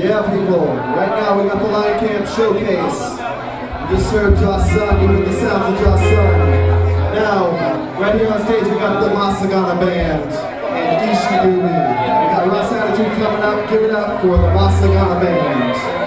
Yeah, people, right now we got the Lion Camp Showcase. We just heard Josh Sun, you heard the sounds of Josh Sun. Now, right here on stage we got the Masagana Band and Ishidumi. We got Ross Attitude coming up. Give it up for the Masagana Band.